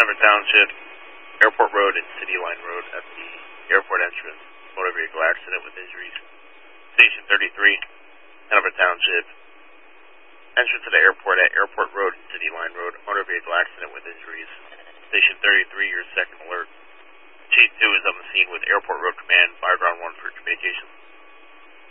Hanover Township, Airport Road and City Line Road at the airport entrance. Motor vehicle accident with injuries. Station 33, Hanover Township. Entrance to the airport at Airport Road and City Line Road. Motor vehicle accident with injuries. Station 33, your second alert. Chief 2 is on the scene with Airport Road Command. Fire